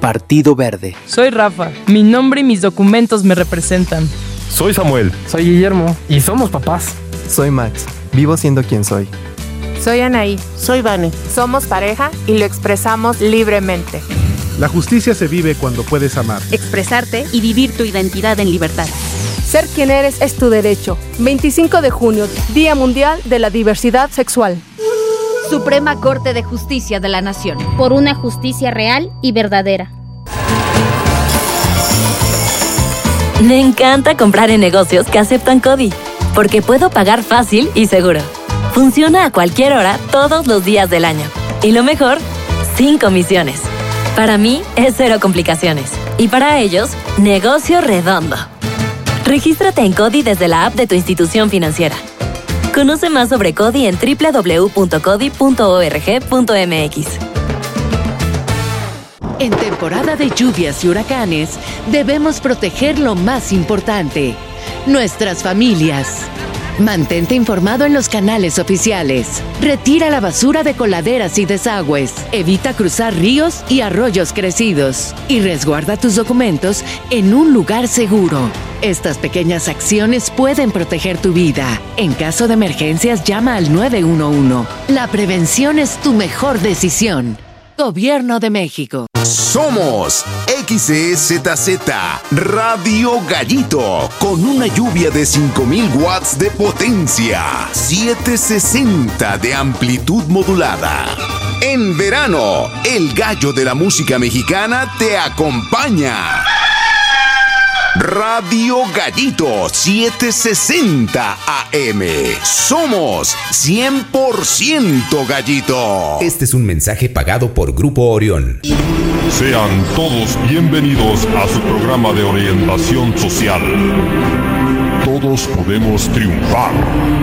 Partido Verde. Soy Rafa. Mi nombre y mis documentos me representan. Soy Samuel. Soy Guillermo. Y somos papás. Soy Max. Vivo siendo quien soy. Soy Anaí. Soy Vane. Somos pareja y lo expresamos libremente. La justicia se vive cuando puedes amar, expresarte y vivir tu identidad en libertad. Ser quien eres es tu derecho. 25 de junio, Día Mundial de la Diversidad Sexual. Suprema Corte de Justicia de la Nación. Por una justicia real y verdadera. Me encanta comprar en negocios que aceptan CODI, porque puedo pagar fácil y seguro. Funciona a cualquier hora, todos los días del año. Y lo mejor, sin comisiones. Para mí, es cero complicaciones. Y para ellos, negocio redondo. Regístrate en CODI desde la app de tu institución financiera. Conoce más sobre CODI en www.codi.org.mx. En temporada de lluvias y huracanes, debemos proteger lo más importante, nuestras familias. Mantente informado en los canales oficiales. Retira la basura de coladeras y desagües. Evita cruzar ríos y arroyos crecidos. Y resguarda tus documentos en un lugar seguro. Estas pequeñas acciones pueden proteger tu vida. En caso de emergencias, llama al 911. La prevención es tu mejor decisión. Gobierno de México. Somos XEZZ Radio Gallito, con una lluvia de 5000 watts de potencia, 760 de amplitud modulada. En verano, el gallo de la música mexicana te acompaña. Radio Gallito 760 AM. Somos 100% Gallito. Este es un mensaje pagado por Grupo Orión. Sean todos bienvenidos a su programa de orientación social. Todos podemos triunfar.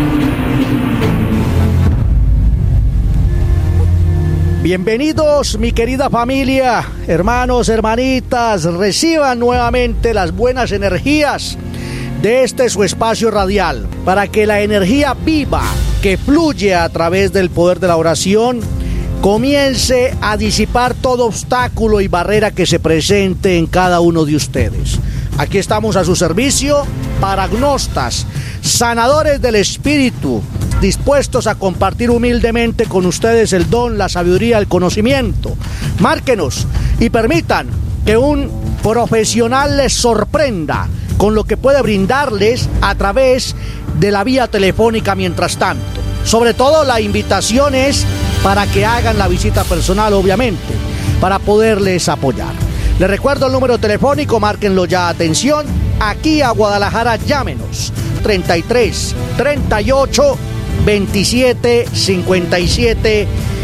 Bienvenidos, mi querida familia, hermanos, hermanitas, reciban nuevamente las buenas energías de este su espacio radial, para que la energía viva que fluye a través del poder de la oración comience a disipar todo obstáculo y barrera que se presente en cada uno de ustedes. Aquí estamos a su servicio, paragnostas, sanadores del espíritu, dispuestos a compartir humildemente con ustedes el don, la sabiduría, el conocimiento. Márquenos y permitan que un profesional les sorprenda con lo que puede brindarles a través de la vía telefónica mientras tanto. Sobre todo la invitación es para que hagan la visita personal, obviamente, para poderles apoyar. Les recuerdo el número telefónico, márquenlo ya, atención, aquí a Guadalajara, llámenos, 33 38 27 57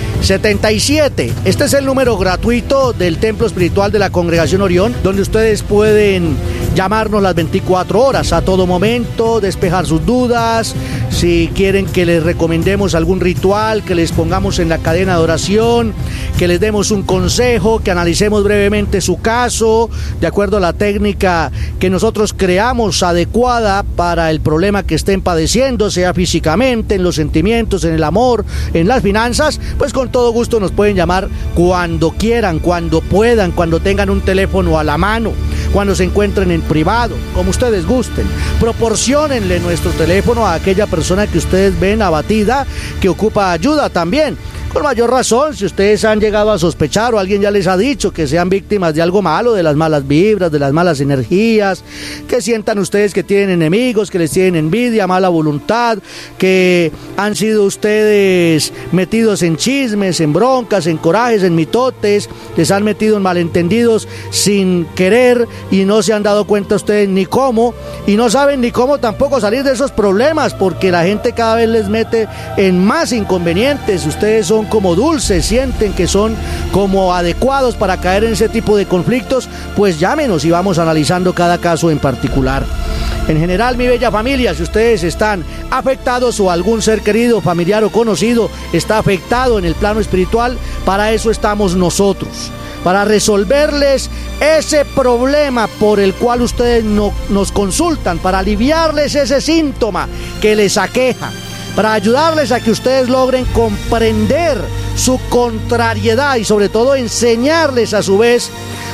77. Este es el número gratuito del Templo Espiritual de la Congregación Orión, donde ustedes pueden llamarnos las 24 horas, a todo momento, despejar sus dudas, si quieren que les recomendemos algún ritual, que les pongamos en la cadena de oración, que les demos un consejo, que analicemos brevemente su caso, de acuerdo a la técnica que nosotros creamos adecuada para el problema que estén padeciendo, sea físicamente, en los sentimientos, en el amor, en las finanzas. Pues con todo gusto nos pueden llamar cuando quieran, cuando puedan, cuando tengan un teléfono a la mano, cuando se encuentren en privado, como ustedes gusten. Proporciónenle nuestro teléfono a aquella persona que ustedes ven abatida, que ocupa ayuda también. Con mayor razón, si ustedes han llegado a sospechar o alguien ya les ha dicho que sean víctimas de algo malo, de las malas vibras, de las malas energías, que sientan ustedes que tienen enemigos, que les tienen envidia, mala voluntad, que han sido ustedes metidos en chismes, en broncas, en corajes, en mitotes, les han metido en malentendidos sin querer y no se han dado cuenta ustedes ni cómo, y no saben ni cómo tampoco salir de esos problemas, porque la gente cada vez les mete en más inconvenientes. Ustedes son como dulces, sienten que son como adecuados para caer en ese tipo de conflictos, pues llámenos y vamos analizando cada caso en particular. En general, mi bella familia, si ustedes están afectados o algún ser querido, familiar o conocido está afectado en el plano espiritual, para eso estamos nosotros, para resolverles ese problema por el cual ustedes nos consultan, para aliviarles ese síntoma que les aqueja, para ayudarles a que ustedes logren comprender su contrariedad y sobre todo enseñarles a su vez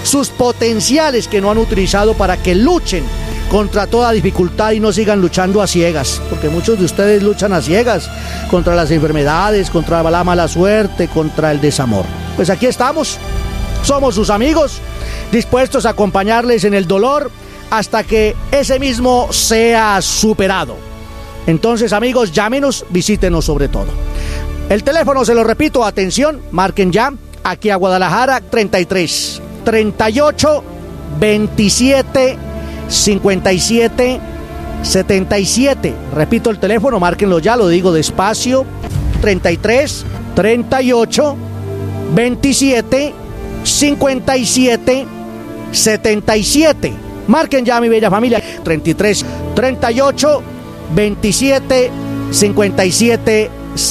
sus potenciales que no han utilizado para que luchen contra toda dificultad y no sigan luchando a ciegas, porque muchos de ustedes luchan a ciegas contra las enfermedades, contra la mala suerte, contra el desamor. Pues aquí estamos, somos sus amigos, dispuestos a acompañarles en el dolor hasta que ese mismo sea superado. Entonces, amigos, llámenos, visítenos sobre todo. El teléfono, se lo repito, atención, marquen ya, aquí a Guadalajara, 33 38 27 57 77. Repito el teléfono, márquenlo ya, lo digo despacio. 33 38 27 57 77. Marquen ya, mi bella familia. 33 38 27 57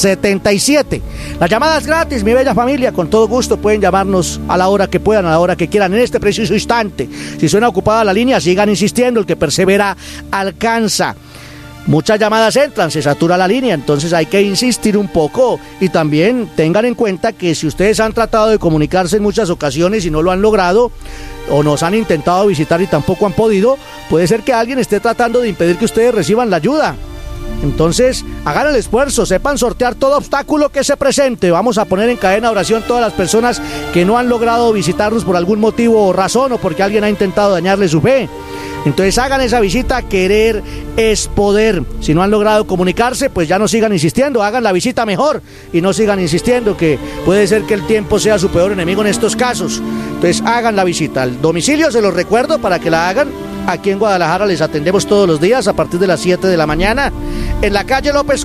77. La llamada es gratis, mi bella familia. Con todo gusto pueden llamarnos a la hora que puedan, a la hora que quieran, en este preciso instante. Si suena ocupada la línea, sigan insistiendo. El que persevera alcanza. Muchas llamadas entran, se satura la línea, entonces hay que insistir un poco. Y también tengan en cuenta que si ustedes han tratado de comunicarse en muchas ocasiones y no lo han logrado, o nos han intentado visitar y tampoco han podido, puede ser que alguien esté tratando de impedir que ustedes reciban la ayuda. Entonces, hagan el esfuerzo, sepan sortear todo obstáculo que se presente. Vamos a poner en cadena de oración todas las personas que no han logrado visitarnos por algún motivo o razón, o porque alguien ha intentado dañarle su fe. Entonces hagan esa visita, querer es poder. Si no han logrado comunicarse, pues ya no sigan insistiendo, hagan la visita mejor y no sigan insistiendo, que puede ser que el tiempo sea su peor enemigo en estos casos. Entonces hagan la visita. El domicilio se los recuerdo para que la hagan. Aquí en Guadalajara les atendemos todos los días a partir de las 7 de la mañana. En la calle López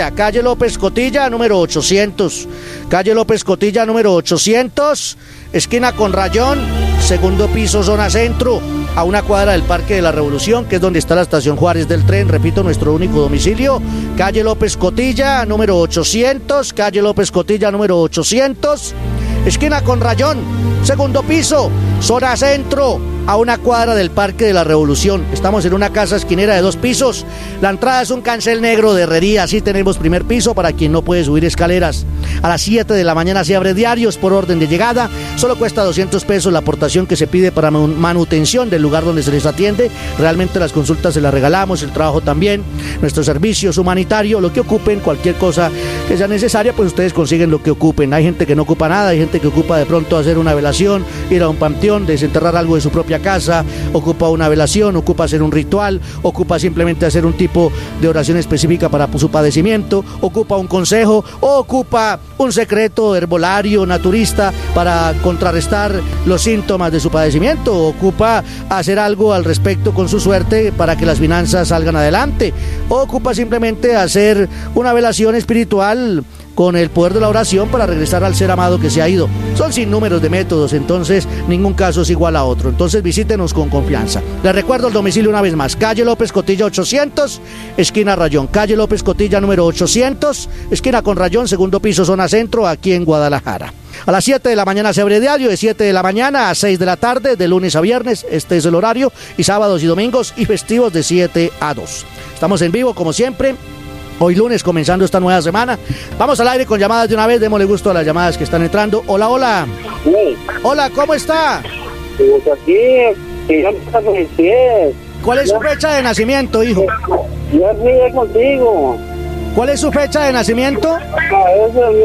Cotilla, número 800. Calle López Cotilla, número 800, esquina con Rayón, segundo piso, zona centro, a una cuadra del Parque de la Revolución, que es donde está la estación Juárez del tren. Repito, nuestro único domicilio, calle López Cotilla, número 800, calle López Cotilla, número 800, esquina con Rayón, segundo piso, zona centro, a una cuadra del Parque de la Revolución. Estamos en una casa esquinera de 2 pisos. La entrada es un cancel negro de herrería. Así tenemos primer piso para quien no puede subir escaleras. A las 7 de la mañana se abre diarios por orden de llegada. Solo cuesta 200 pesos la aportación que se pide para manutención del lugar donde se les atiende. Realmente las consultas se las regalamos, el trabajo también, nuestros servicios humanitarios, lo que ocupen, cualquier cosa que sea necesaria, pues ustedes consiguen lo que ocupen. Hay gente que no ocupa nada, hay gente que ocupa de pronto hacer una velación, ir a un panteón, desenterrar algo de su propia casa, ocupa una velación, ocupa hacer un ritual, ocupa simplemente hacer un tipo de oración específica para su padecimiento, ocupa un consejo, o ocupa un secreto herbolario, naturista, para contrarrestar los síntomas de su padecimiento, o ocupa hacer algo al respecto con su suerte para que las finanzas salgan adelante, o ocupa simplemente hacer una velación espiritual con el poder de la oración para regresar al ser amado que se ha ido. Son sin números de métodos, entonces ningún caso es igual a otro. Entonces visítenos con confianza. Les recuerdo el domicilio una vez más: calle López Cotilla 800, esquina Rayón. Calle López Cotilla número 800, esquina con Rayón, segundo piso, zona centro, aquí en Guadalajara. A las 7 de la mañana se abre diario, de 7 de la mañana a 6 de la tarde, de lunes a viernes, este es el horario, y sábados y domingos y festivos de 7 a 2. Estamos en vivo como siempre. Hoy lunes, comenzando esta nueva semana. Vamos al aire con llamadas de una vez. Démosle gusto a las llamadas que están entrando. Hola, hola. Sí. Hola, ¿cómo está? Pues aquí, que ya me están mis pies. ¿Cuál es su fecha de nacimiento, hijo? Ya estoy contigo. ¿Cuál es su fecha de nacimiento? Es el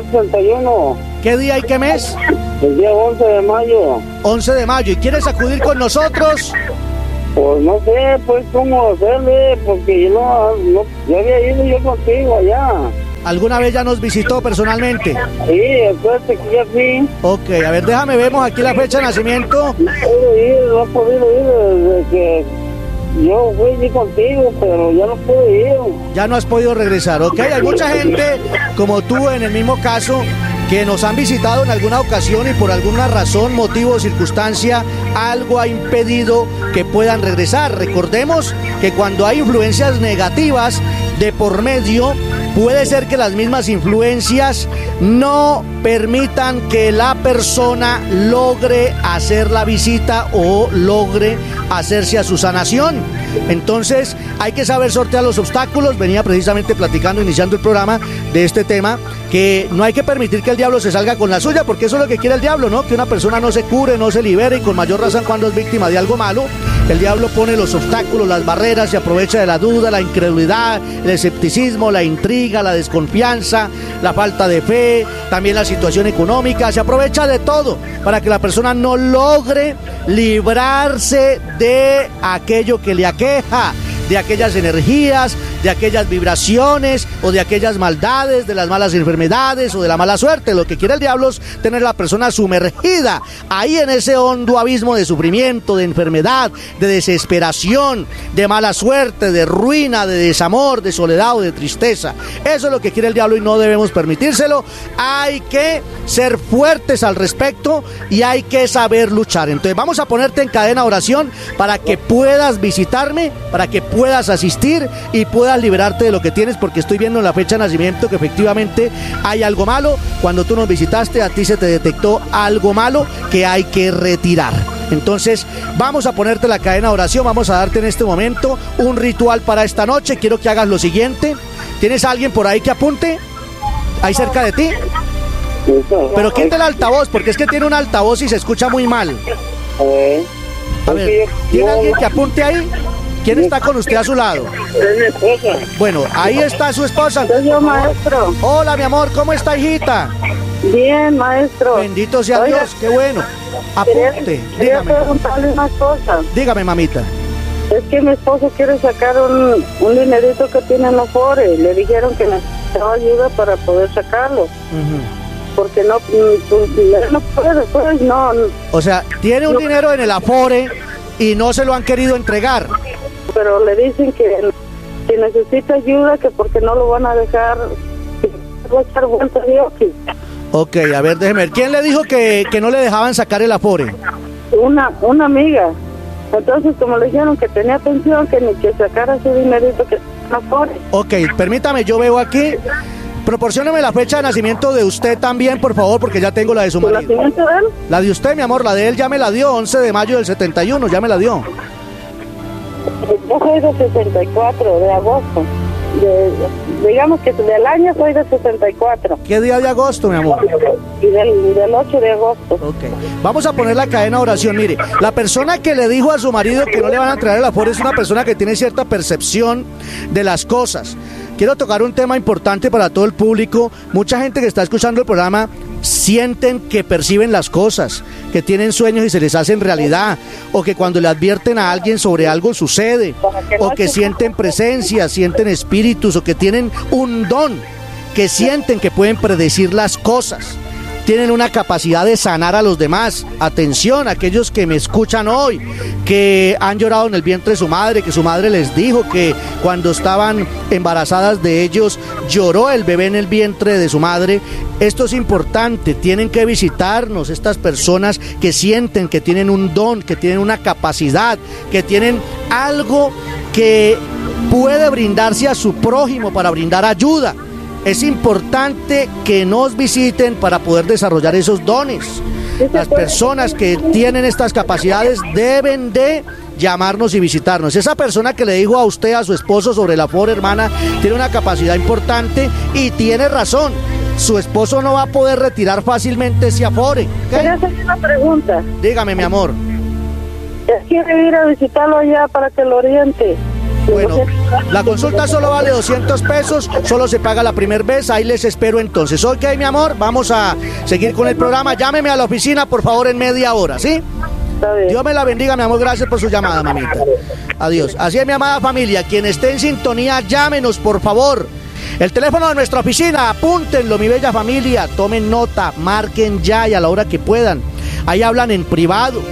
1961. ¿Qué día y qué mes? El día 11 de mayo. 11 de mayo. ¿Y quieres acudir con nosotros? Pues no sé, pues cómo hacerle, porque yo ya había ido yo contigo allá. ¿Alguna vez ya nos visitó personalmente? Sí, después que ya fui. Ok, a ver, vemos aquí la fecha de nacimiento. No he podido ir desde que yo fui contigo, pero ya no pude ir. Ya no has podido regresar, ok. Hay mucha gente como tú en el mismo caso que nos han visitado en alguna ocasión y por alguna razón, motivo o circunstancia, algo ha impedido que puedan regresar. Recordemos que cuando hay influencias negativas de por medio, puede ser que las mismas influencias no permitan que la persona logre hacer la visita o logre hacerse a su sanación. Entonces hay que saber sortear los obstáculos. Venía precisamente platicando, iniciando el programa, de este tema, que no hay que permitir que el diablo se salga con la suya, porque eso es lo que quiere el diablo, ¿no? Que una persona no se cure, no se libere, y con mayor razón cuando es víctima de algo malo. El diablo pone los obstáculos, las barreras, se aprovecha de la duda, la incredulidad, el escepticismo, la intriga, la desconfianza, la falta de fe, también la situación económica, se aprovecha de todo para que la persona no logre librarse de aquello que le aqueja, de aquellas energías, de aquellas vibraciones o de aquellas maldades, de las malas enfermedades o de la mala suerte. Lo que quiere el diablo es tener a la persona sumergida ahí en ese hondo abismo de sufrimiento, de enfermedad, de desesperación, de mala suerte, de ruina, de desamor, de soledad o de tristeza. Eso es lo que quiere el diablo y no debemos permitírselo. Hay que ser fuertes al respecto y hay que saber luchar. Entonces vamos a ponerte en cadena de oración para que puedas visitarme, para que puedas asistir y puedas liberarte de lo que tienes, porque estoy viendo en la fecha de nacimiento que efectivamente hay algo malo. Cuando tú nos visitaste, a ti se te detectó algo malo que hay que retirar. Entonces vamos a ponerte la cadena de oración, vamos a darte en este momento un ritual para esta noche. Quiero que hagas lo siguiente. ¿Tienes a alguien por ahí que apunte? ¿Ahí cerca de ti? Pero quita el altavoz, porque es que tiene un altavoz y se escucha muy mal. A ver, ¿tiene alguien que apunte ahí? ¿Quién está con usted a su lado? Es mi esposa. Bueno, ahí está su esposa. Soy yo, maestro. Hola, mi amor, ¿cómo está, hijita? Bien, maestro. Bendito sea Dios, qué bueno. Apunte, quería dígame. preguntarle una cosa. Dígame, mamita. Es que mi esposo quiere sacar un dinerito que tiene en la Afore. Le dijeron que necesitaba ayuda para poder sacarlo. Porque no puede, pues no. O sea, tiene un dinero en el Afore y no se lo han querido entregar. Pero le dicen que necesita ayuda, que porque no lo van a dejar, que va a echar vuelta de aquí. Ok, a ver, déjeme ver. ¿Quién le dijo que no le dejaban sacar el Afore? Una amiga. Entonces, como le dijeron que tenía pensión, que ni que sacara su dinerito que no Afore. Ok, permítame, yo veo aquí. Proporcióname la fecha de nacimiento de usted también, por favor, porque ya tengo la de su marido. ¿El nacimiento de él? La de usted, mi amor, la de él ya me la dio, 11 de mayo del 71, ya me la dio. Yo soy de 64, de agosto. Digamos que del año soy de 64. ¿Qué día de agosto, mi amor? Y del 8 de agosto. Ok. Vamos a poner la cadena de oración. Mire, la persona que le dijo a su marido que no le van a traer el Afore es una persona que tiene cierta percepción de las cosas. Quiero tocar un tema importante para todo el público. Mucha gente que está escuchando el programa sienten que perciben las cosas, que tienen sueños y se les hacen realidad, o que cuando le advierten a alguien sobre algo sucede, o que sienten presencia, sienten espíritus, o que tienen un don, que sienten que pueden predecir las cosas. Tienen una capacidad de sanar a los demás. Atención, aquellos que me escuchan hoy, que han llorado en el vientre de su madre, que su madre les dijo que cuando estaban embarazadas de ellos, lloró el bebé en el vientre de su madre. Esto es importante, tienen que visitarnos estas personas que sienten que tienen un don, que tienen una capacidad, que tienen algo que puede brindarse a su prójimo para brindar ayuda. Es importante que nos visiten para poder desarrollar esos dones. Las personas que tienen estas capacidades deben de llamarnos y visitarnos. Esa persona que le dijo a usted, a su esposo sobre el Afore, hermana, tiene una capacidad importante y tiene razón. Su esposo no va a poder retirar fácilmente ese Afore. Quería hacerle una pregunta. Dígame, mi amor. Quiere ir a visitarlo allá para que lo oriente. Bueno, la consulta solo vale 200 pesos, solo se paga la primera vez, ahí les espero entonces. Ok, mi amor, vamos a seguir con el programa. Llámeme a la oficina, por favor, en media hora, ¿sí? Dios me la bendiga, mi amor, gracias por su llamada, mamita. Adiós. Así es, mi amada familia, quien esté en sintonía, llámenos, por favor. El teléfono de nuestra oficina, apúntenlo, mi bella familia, tomen nota, marquen ya y a la hora que puedan. Ahí hablan en privado.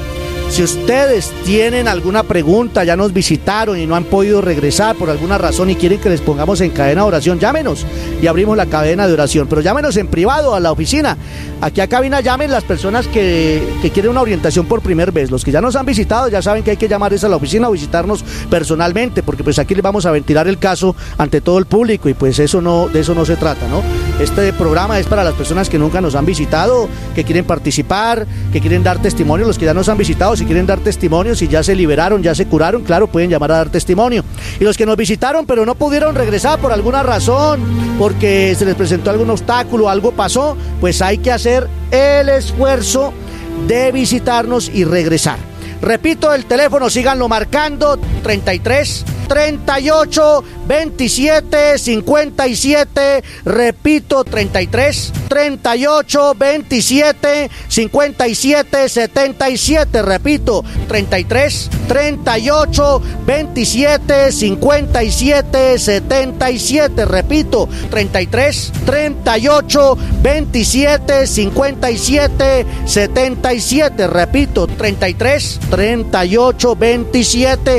Si ustedes tienen alguna pregunta, ya nos visitaron y no han podido regresar por alguna razón y quieren que les pongamos en cadena de oración, llámenos y abrimos la cadena de oración, pero llámenos en privado a la oficina. Aquí a cabina llamen las personas que quieren una orientación por primera vez. Los que ya nos han visitado ya saben que hay que llamarles a la oficina o visitarnos personalmente, porque pues aquí les vamos a ventilar el caso ante todo el público y pues de eso no se trata, ¿no? Este programa es para las personas que nunca nos han visitado, que quieren participar, que quieren dar testimonio. Los que ya nos han visitado, si quieren dar testimonio, si ya se liberaron, ya se curaron, claro, pueden llamar a dar testimonio. Y los que nos visitaron pero no pudieron regresar por alguna razón, porque se les presentó algún obstáculo, algo pasó, pues hay que hacer el esfuerzo de visitarnos y regresar. Repito el teléfono, síganlo marcando: 33 38 27 57. Repito, 33 38 27 57 77. Repito, 33 38 27 57 77. Repito, 33 38 27 57 77. Repito, 33 38 27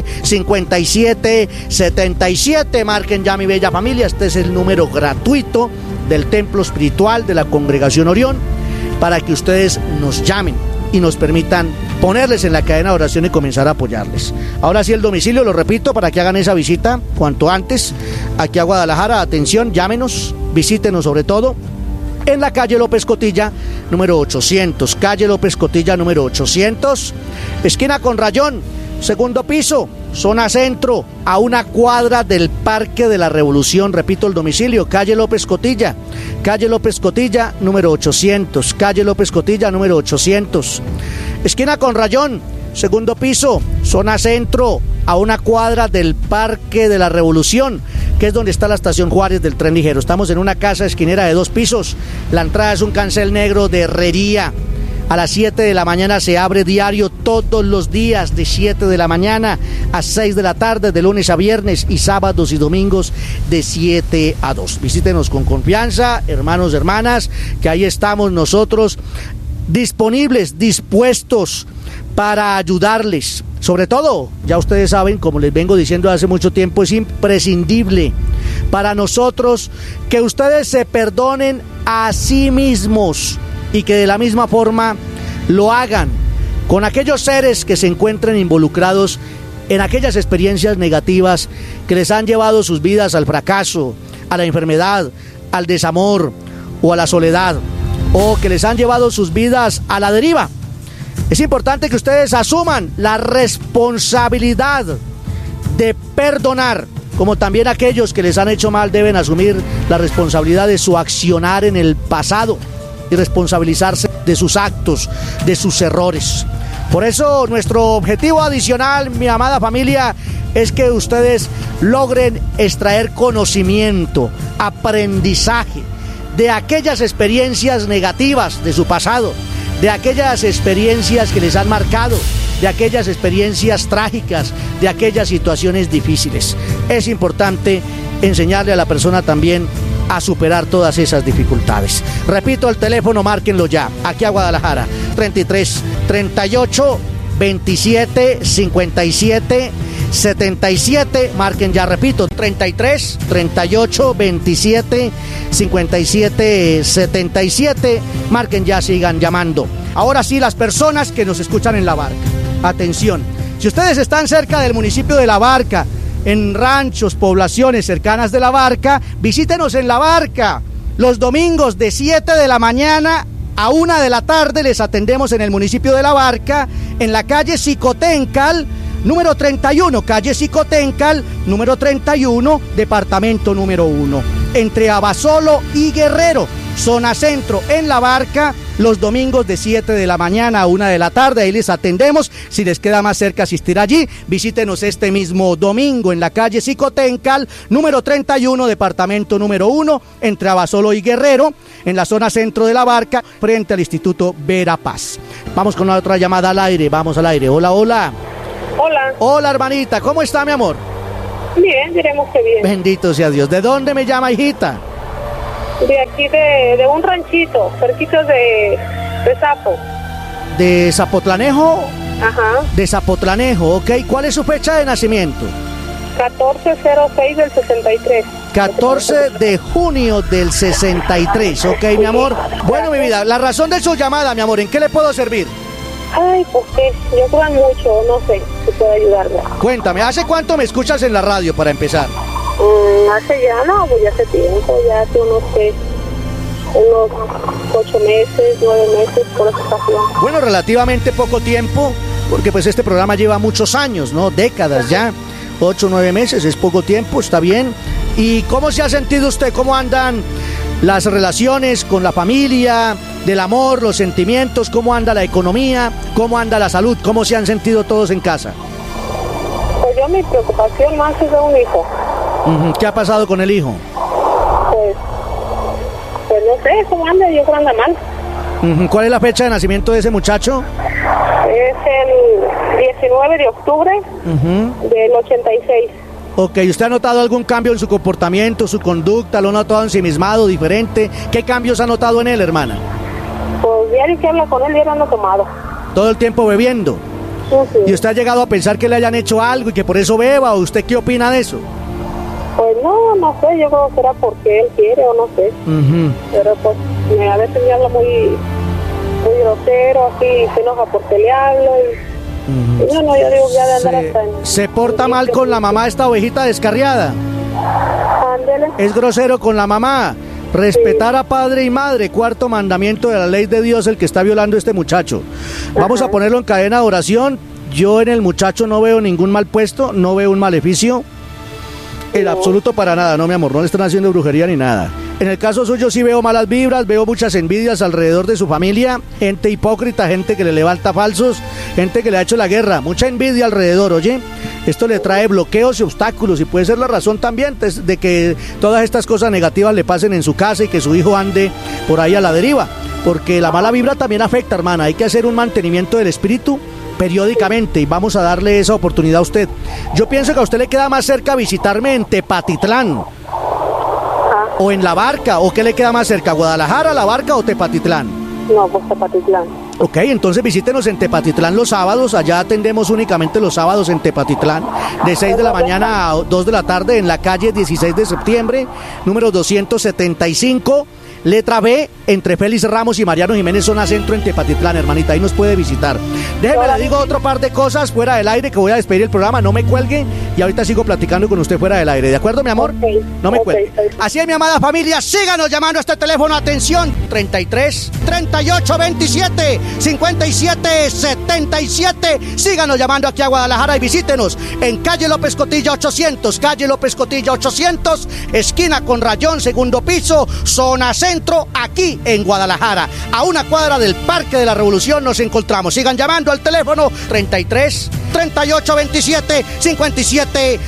57 77. Marquen ya, mi bella familia. Este es el número gratuito del Templo Espiritual de la Congregación Orión, para que ustedes nos llamen y nos permitan ponerles en la cadena de oración y comenzar a apoyarles. Ahora sí, el domicilio, lo repito, para que hagan esa visita cuanto antes aquí a Guadalajara. Atención, llámenos, visítenos sobre todo en la calle López Cotilla, número 800, calle López Cotilla, número 800, esquina con Rayón, segundo piso, zona centro, a una cuadra del Parque de la Revolución. Repito el domicilio: calle López Cotilla, número 800, calle López Cotilla, número 800, esquina con Rayón, segundo piso, zona centro, a una cuadra del Parque de la Revolución, que es donde está la estación Juárez del tren ligero. Estamos en una casa esquinera de 2 pisos. La entrada es un cancel negro de herrería. A las 7 de la mañana se abre diario, todos los días, de 7 de la mañana a 6 de la tarde, de lunes a viernes, y sábados y domingos de 7 a 2. Visítenos con confianza, hermanos, hermanas, que ahí estamos nosotros disponibles, dispuestos para ayudarles. Sobre todo, ya ustedes saben, como les vengo diciendo hace mucho tiempo, es imprescindible para nosotros que ustedes se perdonen a sí mismos y que de la misma forma lo hagan con aquellos seres que se encuentren involucrados en aquellas experiencias negativas que les han llevado sus vidas al fracaso, a la enfermedad, al desamor o a la soledad, o que les han llevado sus vidas a la deriva. Es importante que ustedes asuman la responsabilidad de perdonar, como también aquellos que les han hecho mal deben asumir la responsabilidad de su accionar en el pasado y responsabilizarse de sus actos, de sus errores. Por eso nuestro objetivo adicional, mi amada familia, es que ustedes logren extraer conocimiento, aprendizaje de aquellas experiencias negativas de su pasado, de aquellas experiencias que les han marcado, de aquellas experiencias trágicas, de aquellas situaciones difíciles. Es importante enseñarle a la persona también a superar todas esas dificultades. Repito el teléfono, márquenlo ya, aquí a Guadalajara: 33 38 27 57 77. Marquen ya, repito, 33 38 27 57 77. Marquen ya, sigan llamando. Ahora sí, las personas que nos escuchan en La Barca, atención, si ustedes están cerca del municipio de La Barca, en ranchos, poblaciones cercanas de La Barca, visítenos en La Barca. Los domingos de 7 de la mañana a 1 de la tarde les atendemos en el municipio de La Barca, en la calle Xicoténcal, número 31, calle Xicoténcal, número 31, departamento número 1, entre Abasolo y Guerrero, zona centro, en La Barca, los domingos de 7 de la mañana a 1 de la tarde. Ahí les atendemos. Si les queda más cerca asistir allí, visítenos este mismo domingo en la calle Xicoténcal, número 31, departamento número 1, entre Abasolo y Guerrero, en la zona centro de La Barca, frente al Instituto Verapaz. Vamos con la otra llamada al aire. Vamos al aire. Hola, hola. Hola. Hola, hermanita. ¿Cómo está, mi amor? Bien, diremos que bien. Bendito sea Dios. ¿De dónde me llama, hijita? De aquí, de un ranchito, cerquita de Zapo. ¿De Zapotlanejo Ajá. De Zapotlanejo, ¿ok? ¿Cuál es su fecha de nacimiento? 1406 del 63. 14 de junio del 63, ¿ok, mi amor? Bueno, mi vida, la razón de su llamada, mi amor, ¿en qué le puedo servir? Ay, pues que yo creo mucho, no sé si puede ayudarme. Cuéntame, ¿hace cuánto me escuchas en la radio para empezar? Hace ya, no, pues ya hace tiempo, ya hace unos 8 meses, 9 meses por esa estación. Bueno, relativamente poco tiempo, porque pues este programa lleva muchos años, ¿no? Décadas ya. 8 o 9 meses, es poco tiempo, está bien. ¿Y cómo se ha sentido usted? ¿Cómo andan las relaciones con la familia, del amor, los sentimientos? ¿Cómo anda la economía? ¿Cómo anda la salud? ¿Cómo se han sentido todos en casa? Pues yo mi preocupación más es de un hijo. ¿Qué ha pasado con el hijo? Pues no sé, ¿cómo anda? Yo creo que anda mal. ¿Cuál es la fecha de nacimiento de ese muchacho? Es el 19 de octubre del 86. Ok, ¿usted ha notado algún cambio en su comportamiento, su conducta? ¿Lo ha notado ensimismado, diferente? ¿Qué cambios ha notado en él, hermana? Pues diario que habla con él, diario anda tomado. ¿Todo el tiempo bebiendo? Sí. ¿Y usted ha llegado a pensar que le hayan hecho algo y que por eso beba? ¿O usted qué opina de eso? Pues no sé, yo creo que será porque él quiere o no sé. Pero pues a veces me habla muy grosero, así, se enoja porque le hablo y yo digo ya de andar hasta en... ¿Se porta mal con la mamá esta ovejita descarriada? Ándele. ¿Es grosero con la mamá? Respetar a padre y madre, 4º mandamiento de la ley de Dios, el que está violando este muchacho. Vamos a ponerlo en cadena de oración. Yo en el muchacho no veo ningún mal puesto, no veo un maleficio. En absoluto para nada, no, mi amor, no le están haciendo brujería ni nada. En el caso suyo sí veo malas vibras, veo muchas envidias alrededor de su familia, gente hipócrita, gente que le levanta falsos, gente que le ha hecho la guerra, mucha envidia alrededor, oye. Esto le trae bloqueos y obstáculos y puede ser la razón también de que todas estas cosas negativas le pasen en su casa y que su hijo ande por ahí a la deriva. Porque la mala vibra también afecta, hermana, hay que hacer un mantenimiento del espíritu periódicamente y vamos a darle esa oportunidad a usted. Yo pienso que a usted le queda más cerca visitarme en Tepatitlán o en La Barca, o ¿qué le queda más cerca? ¿Guadalajara, La Barca o Tepatitlán? No, pues Tepatitlán. Ok, entonces visítenos en Tepatitlán los sábados, allá atendemos únicamente los sábados en Tepatitlán, de 6 de la mañana a 2 de la tarde en la calle 16 de septiembre, número 275, letra B, entre Félix Ramos y Mariano Jiménez, zona centro en Tepatitlán, hermanita, ahí nos puede visitar. Déjeme, le digo otro par de cosas fuera del aire, que voy a despedir el programa, no me cuelgue, y ahorita sigo platicando con usted fuera del aire, ¿de acuerdo, mi amor? No me cuelgue. Así es, mi amada familia, síganos llamando a este teléfono, atención, 33 38 27 57 77, síganos llamando aquí a Guadalajara y visítenos en calle López Cotilla 800, calle López Cotilla 800, esquina con Rayón, segundo piso, zona centro, aquí en Guadalajara, a una cuadra del Parque de la Revolución nos encontramos. Sigan llamando al teléfono 33 38 27 57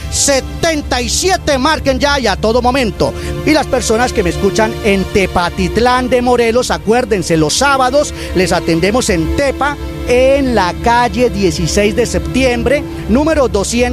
77, marquen ya y a todo momento. Y las personas que me escuchan en Tepatitlán de Morelos, acuérdense, los sábados les atendemos en Tepa, en la calle 16 de septiembre, número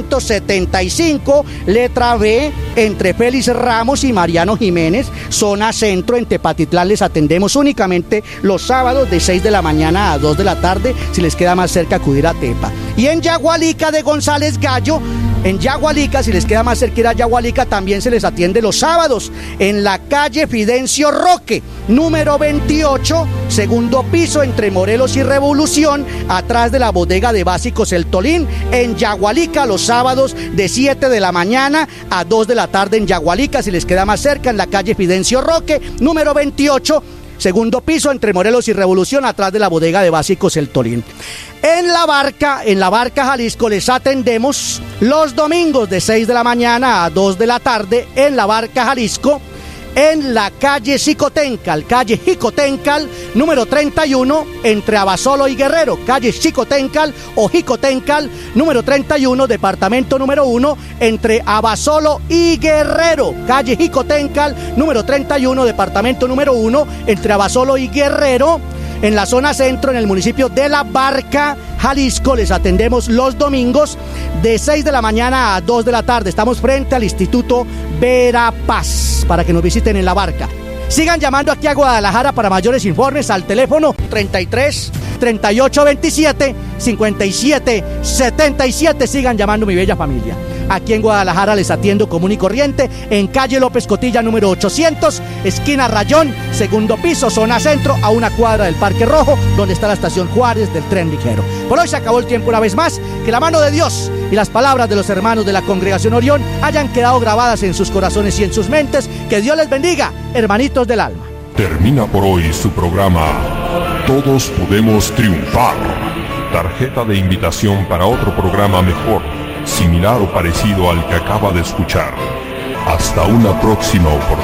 275, letra B, entre Félix Ramos y Mariano Jiménez, zona centro en Tepatitlán. Les atendemos únicamente los sábados de 6 de la mañana a 2 de la tarde, si les queda más cerca acudir a Tepa. Y en Yagualica de González Gallo, en Yagualica, si les queda más cerca ir a Yagualica, también se les atiende los sábados en la calle Fidencio Roque, número 28, segundo piso, entre Morelos y Revolución, atrás de la bodega de básicos El Tolín, en Yagualica, los sábados de 7 de la mañana a 2 de la tarde en Yagualica, si les queda más cerca, en la calle Fidencio Roque, número 28, segundo piso, entre Morelos y Revolución, atrás de la bodega de básicos El Tolín. En La Barca, Jalisco, les atendemos los domingos de 6 de la mañana a 2 de la tarde en La Barca, Jalisco, en la calle Xicoténcal, número 31, entre Abasolo y Guerrero, calle Xicoténcal o Jicoténcal, número 31, departamento número 1, entre Abasolo y Guerrero, calle Jicoténcal, número 31, departamento número 1, entre Abasolo y Guerrero, en la zona centro, en el municipio de La Barca, Jalisco. Les atendemos los domingos de 6 de la mañana a 2 de la tarde. Estamos frente al Instituto Verapaz para que nos visiten en La Barca. Sigan llamando aquí a Guadalajara para mayores informes al teléfono 33 3827-5777. Sigan llamando, mi bella familia. Aquí en Guadalajara les atiendo común y corriente, en calle López Cotilla número 800, esquina Rayón, segundo piso, zona centro, a una cuadra del Parque Rojo, donde está la estación Juárez del tren ligero. Por hoy se acabó el tiempo una vez más. Que la mano de Dios y las palabras de los hermanos de la Congregación Orión hayan quedado grabadas en sus corazones y en sus mentes. Que Dios les bendiga, hermanitos del alma. Termina por hoy su programa Todos Podemos Triunfar. Tarjeta de invitación para otro programa mejor, similar o parecido al que acaba de escuchar. Hasta una próxima oportunidad.